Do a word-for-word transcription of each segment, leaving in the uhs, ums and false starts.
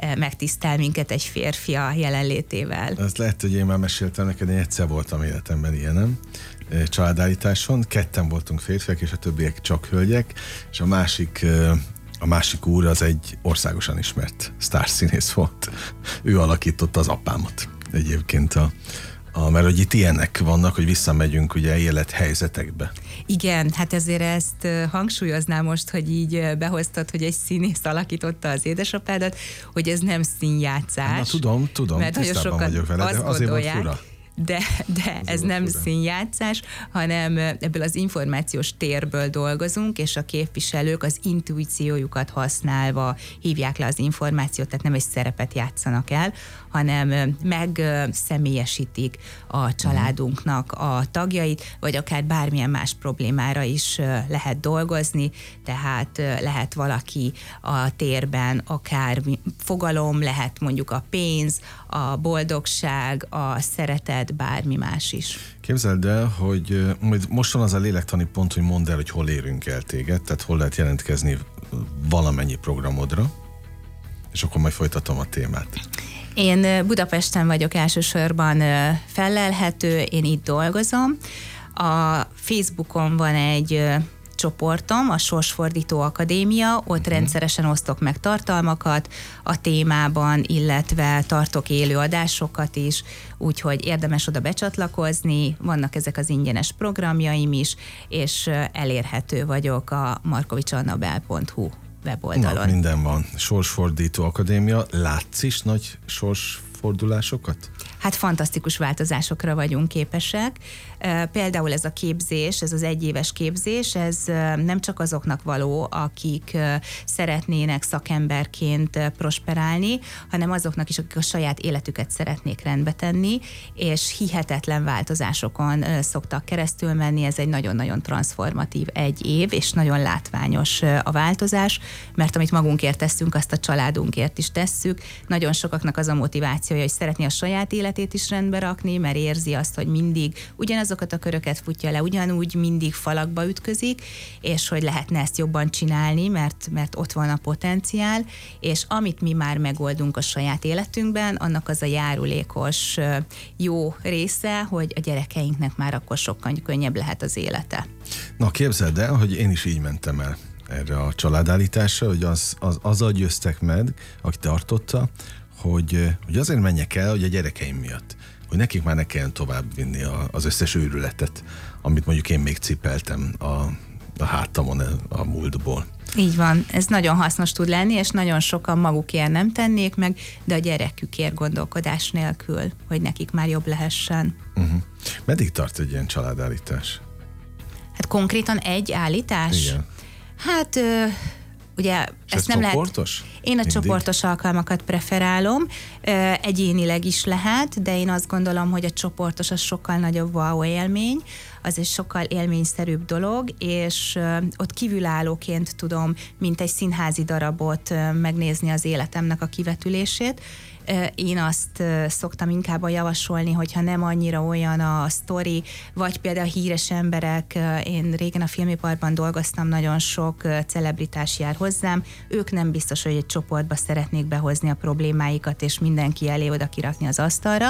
megtisztel minket egy férfi a jelenlétével. Ez lehet, hogy én már meséltem neked, én egyszer voltam életemben ilyenem, családállításon, ketten voltunk férfiak, és a többiek csak hölgyek, és a másik a másik úr az egy országosan ismert sztárszínész volt. Ő alakította az apámat egyébként a A, mert hogy itt ilyenek vannak, hogy visszamegyünk ugye élethelyzetekbe. Igen, hát ezért ezt hangsúlyoznám most, hogy így behoztad, hogy egy színész alakította az édesapádat, hogy ez nem színjátszás. Na tudom, tudom, mert tisztában vagyok vele, de azért volt fura. De, de ez nem fura. Színjátszás, hanem ebből az információs térből dolgozunk, és a képviselők az intuíciójukat használva hívják le az információt, tehát nem egy szerepet játszanak el, hanem megszemélyesítik a családunknak a tagjait, vagy akár bármilyen más problémára is lehet dolgozni, tehát lehet valaki a térben akár fogalom, lehet mondjuk a pénz, a boldogság, a szeretet, bármi más is. Képzeld el, hogy most van az a lélektani pont, hogy mondd el, hogy hol érünk el téged, tehát hol lehet jelentkezni valamennyi programodra, és akkor majd folytatom a témát. Én Budapesten vagyok elsősorban fellelhető, én itt dolgozom. A Facebookon van egy csoportom, a Sorsfordító Akadémia, ott uh-huh. rendszeresen osztok meg tartalmakat a témában, illetve tartok élő adásokat is, úgyhogy érdemes oda becsatlakozni, vannak ezek az ingyenes programjaim is, és elérhető vagyok a markovicsannabel pont hu weboldalon. Na, minden van. Sorsfordító Akadémia, látsz is nagy sorsfordulásokat? Hát fantasztikus változásokra vagyunk képesek. Például ez a képzés, ez az egyéves képzés, ez nem csak azoknak való, akik szeretnének szakemberként prosperálni, hanem azoknak is, akik a saját életüket szeretnék rendbe tenni, és hihetetlen változásokon szoktak keresztül menni. Ez egy nagyon-nagyon transformatív egy év, és nagyon látványos a változás, mert amit magunkért teszünk, azt a családunkért is tesszük. Nagyon sokaknak az a motivációja, hogy szeretné a saját életét is rendbe rakni, mert érzi azt, hogy mindig ugyanazokat a köröket futja le, ugyanúgy mindig falakba ütközik, és hogy lehetne ezt jobban csinálni, mert, mert ott van a potenciál, és amit mi már megoldunk a saját életünkben, annak az a járulékos jó része, hogy a gyerekeinknek már akkor sokkal könnyebb lehet az élete. Na képzeld el, hogy én is így mentem el erre a családállításra, hogy az, az, azzal győztek meg, aki tartotta, hogy, hogy azért menjek el, hogy a gyerekeim miatt, hogy nekik már ne kelljen tovább vinni a, az összes őrületet, amit mondjuk én még cipeltem a, a hátamon a múltból. Így van, ez nagyon hasznos tud lenni, és nagyon sokan magukért nem tennék meg, de a gyerekükért gondolkodás nélkül, hogy nekik már jobb lehessen. Uh-huh. Meddig tart egy ilyen családállítás? Hát konkrétan egy állítás? Igen. Hát... Ö- Ugye, és ezt nem csoportos? Lehet, én a Mindig? csoportos alkalmakat preferálom, egyénileg is lehet, de én azt gondolom, hogy a csoportos az sokkal nagyobb wow élmény, az egy sokkal élményszerűbb dolog, és ott kívülállóként tudom, mint egy színházi darabot megnézni az életemnek a kivetülését. Én azt szoktam inkább javasolni, hogyha nem annyira olyan a sztori, vagy például híres emberek, én régen a filmiparban dolgoztam, nagyon sok celebritás jár hozzám, ők nem biztos, hogy egy csoportba szeretnék behozni a problémáikat, és mindenki elé oda kirakni az asztalra,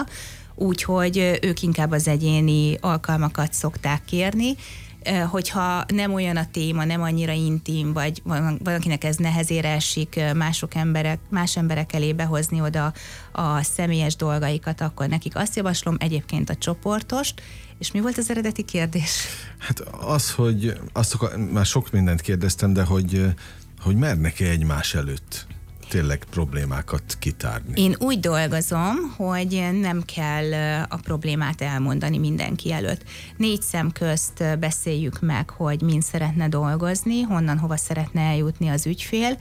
úgyhogy ők inkább az egyéni alkalmakat szokták kérni, hogyha nem olyan a téma, nem annyira intim, vagy valakinek ez nehezére esik mások emberek, más emberek elé behozni oda a személyes dolgaikat, akkor nekik azt javaslom, egyébként a csoportost. És mi volt az eredeti kérdés? Hát az, hogy azt akar, már sok mindent kérdeztem, de hogy, hogy mernek-e egymás előtt tényleg problémákat kitárni? Én úgy dolgozom, hogy nem kell a problémát elmondani mindenki előtt. Négy szem közt beszéljük meg, hogy min szeretne dolgozni, honnan, hova szeretne eljutni az ügyfél,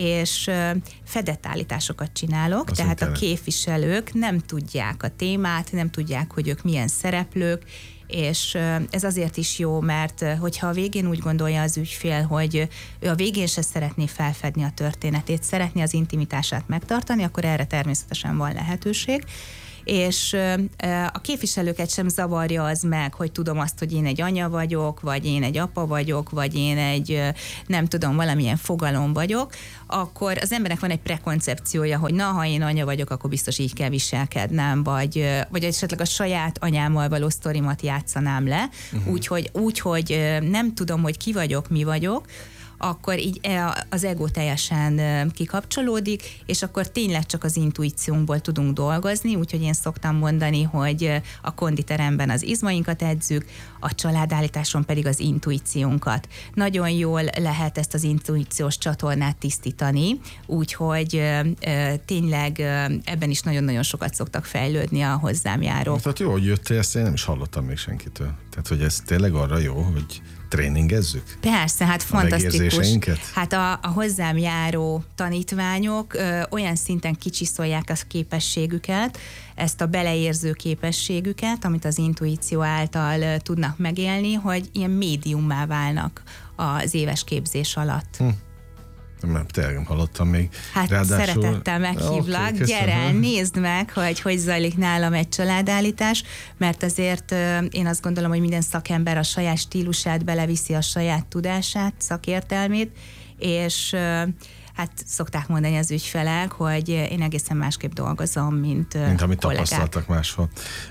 és fedett állításokat csinálok, az tehát internet. A képviselők nem tudják a témát, nem tudják, hogy ők milyen szereplők, és ez azért is jó, mert hogyha a végén úgy gondolja az ügyfél, hogy ő a végén se szeretné felfedni a történetét, szeretné az intimitását megtartani, akkor erre természetesen van lehetőség, és a képviselőket sem zavarja az meg, hogy tudom azt, hogy én egy anya vagyok, vagy én egy apa vagyok, vagy én egy, nem tudom, valamilyen fogalom vagyok, akkor az embernek van egy prekoncepciója, hogy na, ha én anya vagyok, akkor biztos így kell viselkednem, vagy, vagy esetleg a saját anyámmal való sztorimat játszanám le, uh-huh. úgyhogy úgy, hogy nem tudom, hogy ki vagyok, mi vagyok, akkor így az ego teljesen kikapcsolódik, és akkor tényleg csak az intuíciónkból tudunk dolgozni, úgyhogy én szoktam mondani, hogy a konditeremben az izmainkat edzük, a családállításon pedig az intuíciónkat. Nagyon jól lehet ezt az intuíciós csatornát tisztítani, úgyhogy tényleg ebben is nagyon-nagyon sokat szoktak fejlődni a hozzám járók. Tehát jó, hogy jöttél, ezt én nem is hallottam még senkitől. Tehát, hogy ez tényleg arra jó, hogy tréningezzük? Persze, hát fantasztikus. Hát a, a hozzám járó tanítványok ö, olyan szinten kicsiszolják a képességüket, ezt a beleérző képességüket, amit az intuíció által ö, tudnak megélni, hogy ilyen médiummá válnak az éves képzés alatt. Hm. Nem, tényleg nem hallottam még. Hát ráadásul... szeretettel meghívlak, okay, gyere el, nézd meg, hogy hogy zajlik nálam egy családállítás, mert azért én azt gondolom, hogy minden szakember a saját stílusát beleviszi, a saját tudását, szakértelmét, és hát szokták mondani az ügyfelek, hogy én egészen másképp dolgozom, mint Mint amit kollégák. Tapasztaltak máshol.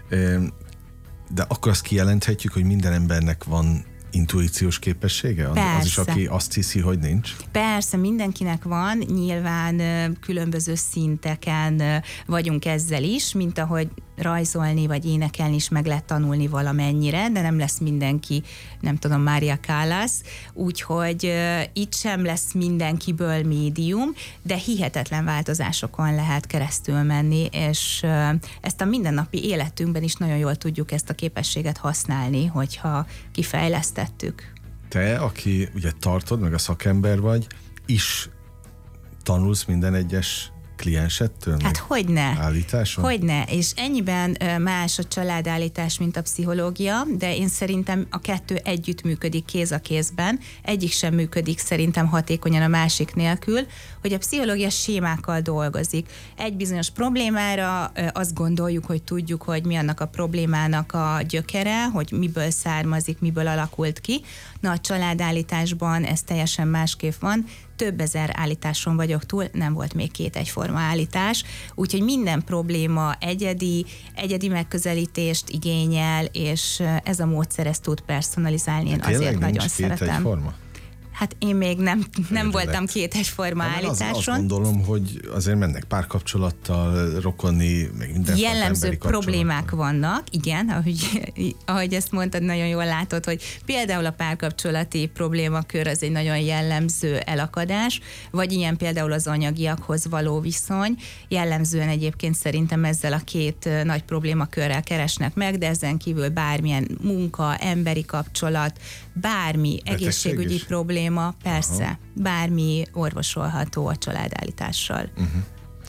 De akkor azt kijelenthetjük, hogy minden embernek van intuíciós képessége? Persze. Az is, aki azt hiszi, hogy nincs? Persze, mindenkinek van, nyilván különböző szinteken vagyunk ezzel is, mint ahogy rajzolni vagy énekelni is meg lehet tanulni valamennyire, de nem lesz mindenki, nem tudom, Mária Callas, úgyhogy uh, itt sem lesz mindenkiből médium, de hihetetlen változásokon lehet keresztül menni, és uh, ezt a mindennapi életünkben is nagyon jól tudjuk ezt a képességet használni, hogyha kifejlesztettük. Te, aki ugye tartod, meg a szakember vagy, is tanulsz minden egyes kliensettől? Hát hogyne. Állításon? Hogyne, és ennyiben más a családállítás, mint a pszichológia, de én szerintem a kettő együtt működik kéz a kézben, egyik sem működik szerintem hatékonyan a másik nélkül, hogy a pszichológia sémákkal dolgozik. Egy bizonyos problémára azt gondoljuk, hogy tudjuk, hogy mi annak a problémának a gyökere, hogy miből származik, miből alakult ki. Na, a családállításban ez teljesen másképp van, több ezer állításon vagyok túl, nem volt még két egyforma állítás, úgyhogy minden probléma egyedi, egyedi megközelítést igényel, és ez a módszer ezt tud personalizálni, én azért nagyon nincs szeretem. Két egyforma? Hát én még nem, nem voltam két egyforma hát állításon. Az, azt gondolom, hogy azért mennek párkapcsolattal, rokonni, meg minden jellemző problémák vannak, igen, ahogy, ahogy ezt mondtad, nagyon jól látod, hogy például a párkapcsolati problémakör az egy nagyon jellemző elakadás, vagy ilyen például az anyagiakhoz való viszony. Jellemzően egyébként szerintem ezzel a két nagy problémakörrel keresnek meg, de ezen kívül bármilyen munka, emberi kapcsolat, bármi egészségügyi is probléma, persze, aha, bármi orvosolható a családállítással. Uh-huh.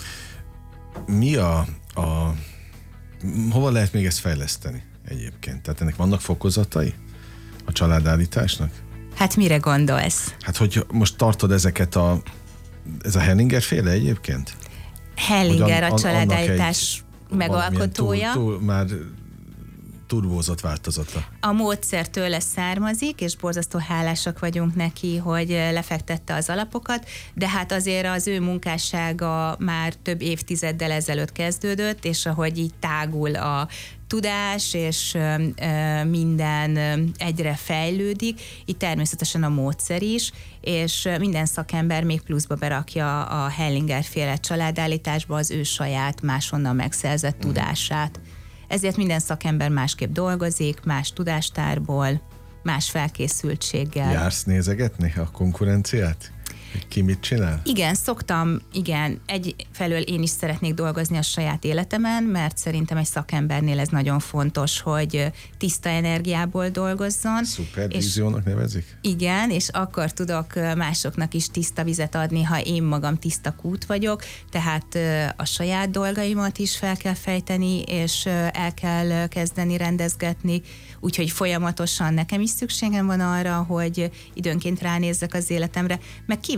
Mi a, a... Hova lehet még ezt fejleszteni egyébként? Tehát ennek vannak fokozatai a családállításnak? Hát mire gondolsz? Hát, hogy most tartod ezeket a... Ez a Hellinger féle egyébként? Hellinger a családállítás megalkotója. Túl, túl, már turbózott változata. A módszer tőle származik, és borzasztó hálásak vagyunk neki, hogy lefektette az alapokat, de hát azért az ő munkássága már több évtizeddel ezelőtt kezdődött, és ahogy így tágul a tudás, és minden egyre fejlődik, így természetesen a módszer is, és minden szakember még pluszba berakja a Hellinger féle családállításba az ő saját, máshonnan megszerzett mm. tudását. Ezért minden szakember másképp dolgozik, más tudástárból, más felkészültséggel. Jársz nézegetni a konkurenciát? Ki mit csinál? Igen, szoktam, igen, egyfelől én is szeretnék dolgozni a saját életemen, mert szerintem egy szakembernél ez nagyon fontos, hogy tiszta energiából dolgozzon. Szupervíziónak nevezik? Igen, és akkor tudok másoknak is tiszta vizet adni, ha én magam tiszta kút vagyok, tehát a saját dolgaimat is fel kell fejteni, és el kell kezdeni rendezgetni, úgyhogy folyamatosan nekem is szükségem van arra, hogy időnként ránézzek az életemre, meg kíváncsi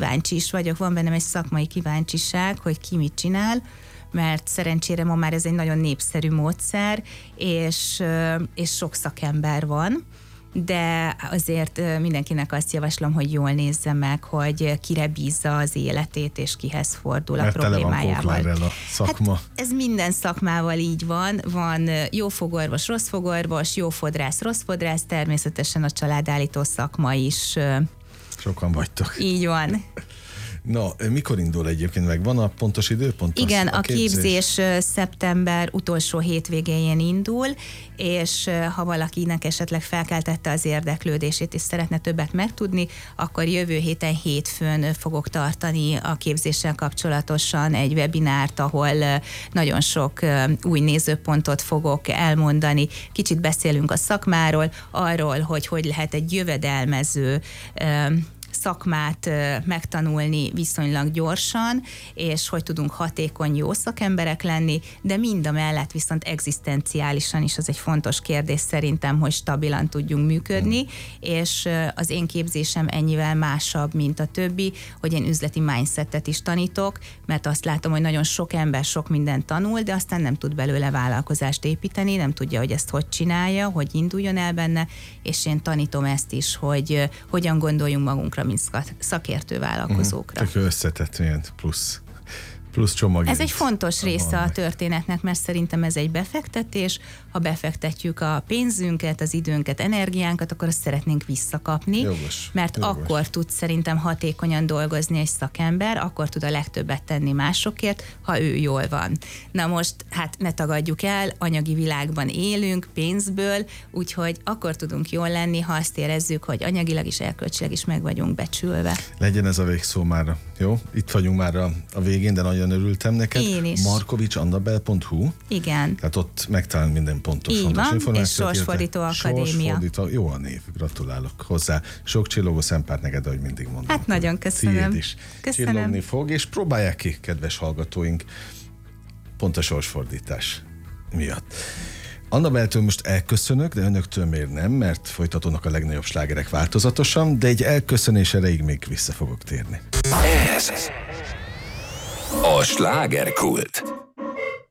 kíváncsi is vagyok, van bennem egy szakmai kíváncsiság, hogy ki mit csinál, mert szerencsére ma már ez egy nagyon népszerű módszer, és, és sok szakember van, de azért mindenkinek azt javaslom, hogy jól nézze meg, hogy kire bízza az életét, és kihez fordul a mert problémájával. Tele van a szakma. Hát ez minden szakmával így van. Van jó fogorvos, rossz fogorvos, jó fodrász, rossz fodrász, természetesen a családállító szakma is. Sokan vagytok. Így van. Na, mikor indul egyébként meg? Van a pontos időpont? Igen, a a képzés? képzés szeptember utolsó hétvégén indul, és ha valakinek esetleg felkeltette az érdeklődését, és szeretne többet megtudni, akkor jövő héten hétfőn fogok tartani a képzéssel kapcsolatosan egy webinárt, ahol nagyon sok új nézőpontot fogok elmondani. Kicsit beszélünk a szakmáról, arról, hogy hogy lehet egy jövedelmező szakmát megtanulni viszonylag gyorsan, és hogy tudunk hatékony, jó szakemberek lenni, de mind a mellett viszont egzisztenciálisan is az egy fontos kérdés szerintem, hogy stabilan tudjunk működni, és az én képzésem ennyivel másabb, mint a többi, hogy én üzleti mindsetet is tanítok, mert azt látom, hogy nagyon sok ember sok mindent tanul, de aztán nem tud belőle vállalkozást építeni, nem tudja, hogy ezt hogy csinálja, hogy induljon el benne, és én tanítom ezt is, hogy hogyan gondoljunk magunkra, mint szakértő vállalkozókra. Tök összetett ilyen plusz, plusz csomag. Ez egy fontos része a történetnek, mert szerintem ez egy befektetés. Ha befektetjük a pénzünket, az időnket, energiánkat, akkor azt szeretnénk visszakapni. Jogos, mert jogos. Akkor tud szerintem hatékonyan dolgozni egy szakember, akkor tud a legtöbbet tenni másokért, ha ő jól van. Na most, hát ne tagadjuk el, anyagi világban élünk, pénzből, úgyhogy akkor tudunk jól lenni, ha azt érezzük, hogy anyagilag is, erkölcsileg is meg vagyunk becsülve. Legyen ez a végszó már, jó? Itt vagyunk már a, a végén, de nagyon örültem neked. Én is. markovics annabel pont hu. Igen. Tehát ott megtalál minden pontos, így fontos van, információt. és Sorsfordító Akadémia. Sorsfordító, jó a név, gratulálok hozzá. Sok csillogó szempárt neked, ahogy mindig mondom. Hát nagyon köszönöm. Tiéd is. Köszönöm. Csillogni fog, és próbálják ki, kedves hallgatóink, pont a sorsfordítás miatt. Annabeltől most elköszönök, de önöktől miért nem, mert folytatódnak a legnagyobb slágerek változatosan, de egy elköszönés erejéig még vissza fogok térni. Ez a Slágerkult.